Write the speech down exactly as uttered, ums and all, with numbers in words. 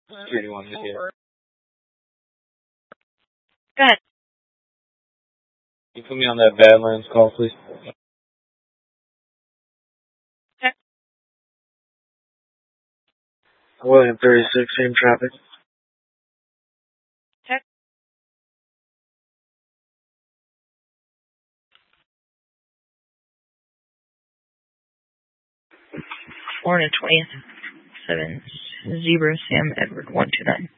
three to one, yeah. Go ahead. Can you put me on that Badlands call, please? Okay. William thirty-six, same traffic. Okay. Four and twentieth, seven zero Sam Edward one two nine.